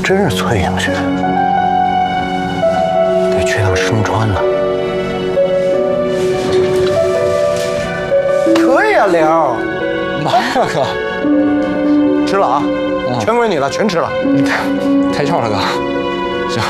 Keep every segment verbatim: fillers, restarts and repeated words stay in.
真是崔英雪，得去趟生川了。可以啊，辽。 妈呀，哥！ 吃了啊，全归你了，全吃了。 太巧了，哥。行。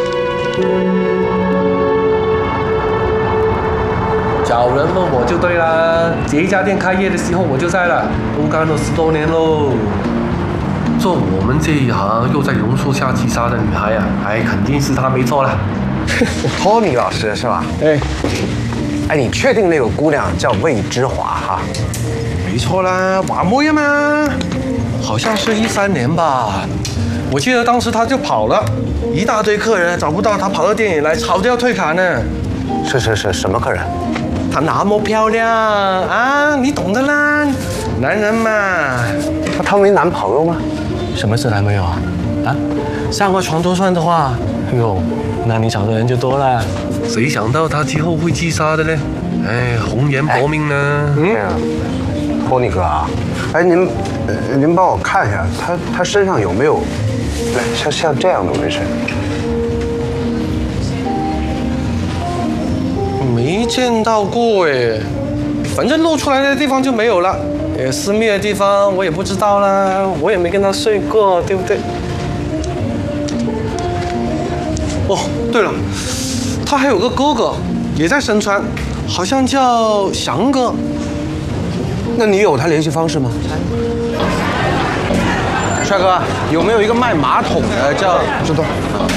找人问我就对啦，这一家店开业的时候我就在了，都干了十多年喽。做我们这一行又在榕树下自杀的女孩啊，哎，肯定是她没错啦。 托尼老师是吧？ 哎， 哎，你确定那个姑娘叫魏之华哈？ 没错啦，瓦妹嘛，好像是一三年吧。我记得当时她就跑了，一大堆客人找不到她，跑到店里来吵着要退卡呢。 是是是，什么客人？ 她那么漂亮啊，你懂的啦，男人嘛。 她她没男朋友吗？ 什么是男朋友啊？啊，上过床都算的话，哟，那你找的人就多了。谁想到他之后会自杀的呢？哎，红颜薄命呢。 嗯，托尼哥啊，哎，您呃您帮我看一下，他他身上有没有，对，像像这样的纹身？ 没见到过哎，反正露出来的地方就没有了。呃，私密的地方我也不知道啦，我也没跟他睡过，对不对？哦，对了，他还有个哥哥，也在深川，好像叫翔哥。 那你有他联系方式吗？帅哥，有没有一个卖马桶的叫？知道。